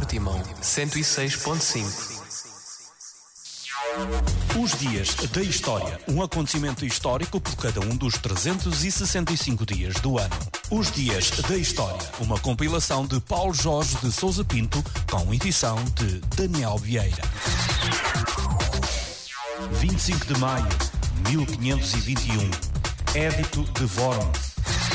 Portimão 106.5. Os dias da história. Um acontecimento histórico por cada um dos 365 dias do ano. Os dias da história. Uma compilação de Paulo Jorge de Sousa Pinto com edição de Daniel Vieira. 25 de maio, 1521. Édito de Worms.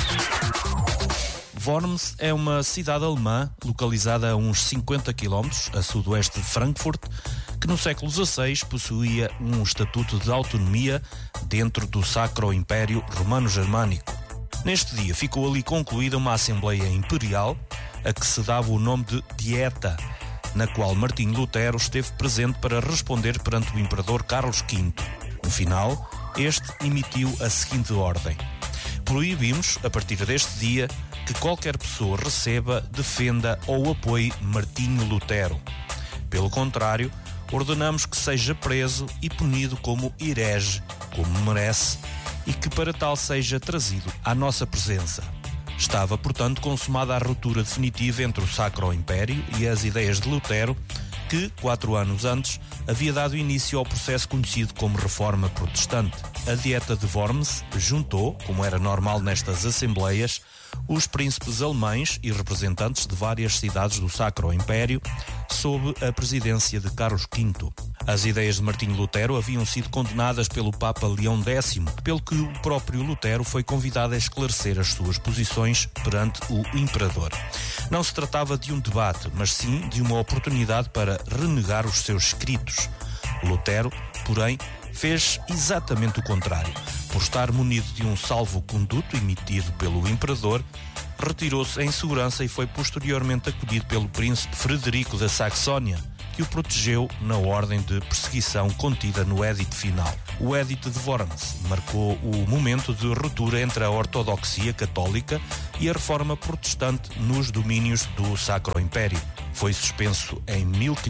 Worms é uma cidade alemã localizada a uns 50 km a sudoeste de Frankfurt, que no século XVI possuía um estatuto de autonomia dentro do Sacro Império Romano-Germânico. Neste dia ficou ali concluída uma Assembleia Imperial, a que se dava o nome de Dieta, na qual Martinho Lutero esteve presente para responder perante o Imperador Carlos V. No final, este emitiu a seguinte ordem: proibimos, a partir deste dia, que qualquer pessoa receba, defenda ou apoie Martinho Lutero. Pelo contrário, ordenamos que seja preso e punido como herege, como merece, e que para tal seja trazido à nossa presença. Estava, portanto, consumada a ruptura definitiva entre o Sacro Império e as ideias de Lutero, que, 4 anos antes, havia dado início ao processo conhecido como Reforma Protestante. A Dieta de Worms juntou, como era normal nestas assembleias, os príncipes alemães e representantes de várias cidades do Sacro Império, sob a presidência de Carlos V. As ideias de Martinho Lutero haviam sido condenadas pelo Papa Leão X, pelo que o próprio Lutero foi convidado a esclarecer as suas posições perante o Imperador. Não se tratava de um debate, mas sim de uma oportunidade para renegar os seus escritos. Lutero, porém, fez exatamente o contrário. Por estar munido de um salvo-conduto emitido pelo Imperador, retirou-se em segurança e foi posteriormente acolhido pelo príncipe Frederico da Saxónia, que o protegeu na ordem de perseguição contida no Édito Final. O Édito de Worms marcou o momento de ruptura entre a ortodoxia católica e a reforma protestante nos domínios do Sacro Império. Foi suspenso em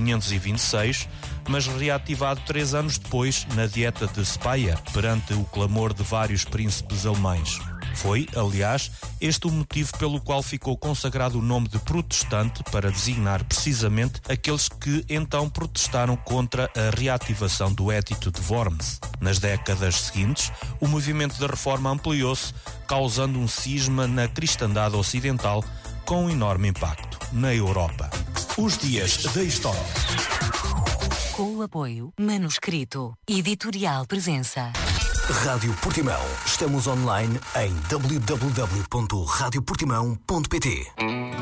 1526, mas reativado 3 anos depois na Dieta de Speyer, perante o clamor de vários príncipes alemães. Foi, aliás, este o motivo pelo qual ficou consagrado o nome de protestante para designar precisamente aqueles que então protestaram contra a reativação do Édito de Worms. Nas décadas seguintes, o movimento da reforma ampliou-se, causando um cisma na cristandade ocidental com um enorme impacto na Europa. Os dias da história. Com o apoio Manuscrito Editorial Presença. Rádio Portimão. Estamos online em www.radioportimão.pt.